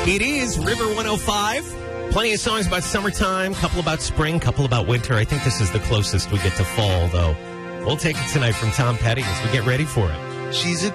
It is River 105. Plenty of songs about summertime, couple about spring, couple about winter. I think this is the closest we get to fall, though. We'll take it tonight from Tom Petty as we get ready for it. She's a